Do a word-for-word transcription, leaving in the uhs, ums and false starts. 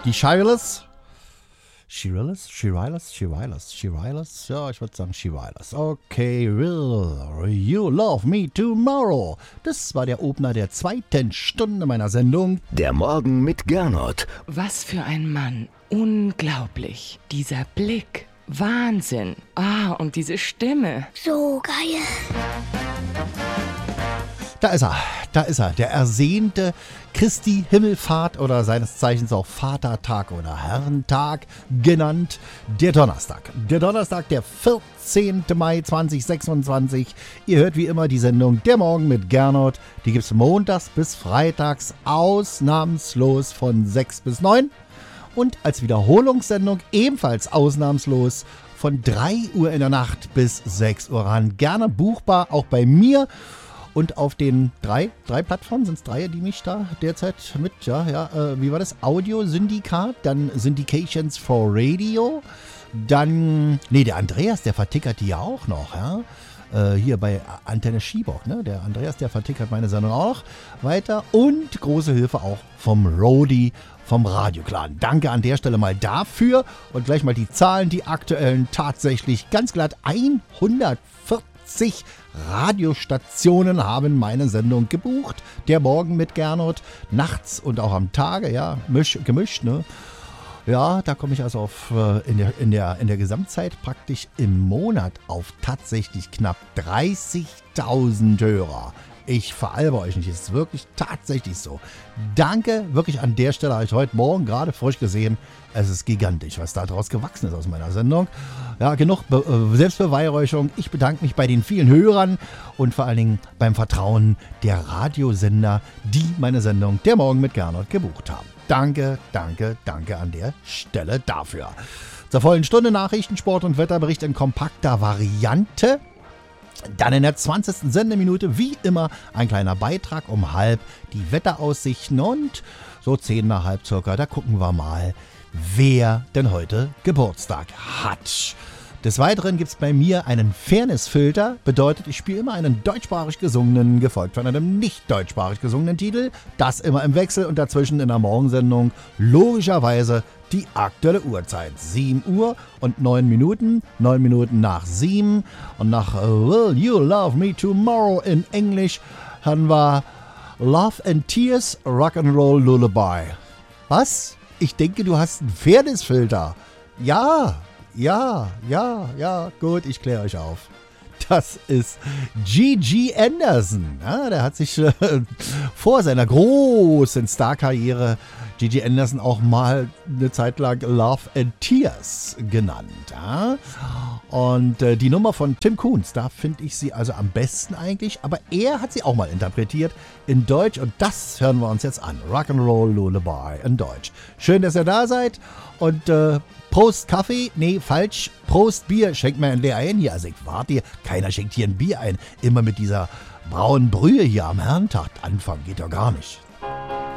Die Shirelles. Shirelles? Shirelles? Shirelles? Shirelles? Ja, ich würde sagen Shirelles. Okay, will you love me tomorrow? Das war der Opener der zweiten Stunde meiner Sendung. Der Morgen mit Gernot. Was für ein Mann. Unglaublich. Dieser Blick. Wahnsinn. Ah, und diese Stimme. So geil. Da ist er, da ist er, der ersehnte Christi Himmelfahrt oder seines Zeichens auch Vatertag oder Herrentag genannt, der Donnerstag. Der Donnerstag, der vierzehnten Mai zweitausendsechsundzwanzig. Ihr hört wie immer die Sendung Der Morgen mit Gernot. Die gibt es montags bis freitags ausnahmslos von sechs bis neun. Und als Wiederholungssendung ebenfalls ausnahmslos von drei Uhr in der Nacht bis sechs Uhr ran. Gerne buchbar, auch bei mir. Und auf den drei, drei Plattformen, sind es drei, die mich da derzeit mit, ja, ja, äh, wie war das? Audio-Syndikat, dann Syndications for Radio, dann, nee, der Andreas, der vertickert die ja auch noch, ja. Äh, hier bei Antenne Schiebock, ne? Der Andreas, der vertickert meine Sendung auch noch weiter. Und große Hilfe auch vom Rodi, vom Radioclan. Danke an der Stelle mal dafür. Und gleich mal die Zahlen, die aktuellen, tatsächlich ganz glatt hundertvierzig Radiostationen haben meine Sendung gebucht. Der Morgen mit Gernot, nachts und auch am Tage, ja, misch, gemischt, ne? Ja, da komme ich also auf, äh, in, der, in, der, in der Gesamtzeit praktisch im Monat auf tatsächlich knapp dreißigtausend Hörer. Ich veralber euch nicht, es ist wirklich tatsächlich so. Danke, wirklich an der Stelle, habe ich heute Morgen gerade frisch gesehen. Es ist gigantisch, was da draus gewachsen ist aus meiner Sendung. Ja, genug Be- äh, Selbstbeweihräucherung. Ich bedanke mich bei den vielen Hörern und vor allen Dingen beim Vertrauen der Radiosender, die meine Sendung Der Morgen mit Gernot gebucht haben. Danke, danke, danke an der Stelle dafür. Zur vollen Stunde Nachrichten, Sport und Wetterbericht in kompakter Variante. Dann in der zwanzigsten Sendeminute, wie immer, ein kleiner Beitrag um halb, die Wetteraussichten und so zehn nach halb circa, da gucken wir mal, wer denn heute Geburtstag hat. Des Weiteren gibt es bei mir einen Fairness-Filter, bedeutet, ich spiele immer einen deutschsprachig gesungenen, gefolgt von einem nicht deutschsprachig gesungenen Titel, das immer im Wechsel und dazwischen in der Morgensendung logischerweise die aktuelle Uhrzeit. sieben Uhr und neun Minuten, neun Minuten nach sieben und nach Will You Love Me Tomorrow in Englisch hören wir Love and Tears, Rock'n'Roll Lullaby. Was? Ich denke, du hast einen Fairness-Filter. Ja, ja, ja, ja, gut, ich kläre euch auf. Das ist Gigi Anderson. Ja, der hat sich äh, vor seiner großen Starkarriere Gigi Anderson auch mal eine Zeit lang Love and Tears genannt. Ja? Und äh, die Nummer von Tim Koons, da finde ich sie also am besten eigentlich. Aber er hat sie auch mal interpretiert in Deutsch und das hören wir uns jetzt an. Rock'n'Roll Lullaby in Deutsch. Schön, dass ihr da seid und äh, Prost Kaffee, nee, falsch, Prost Bier, schenkt mir ein leer ein hier. Also ich warte hier, keiner schenkt hier ein Bier ein. Immer mit dieser braunen Brühe hier am Herrentag anfangen, geht ja gar nicht.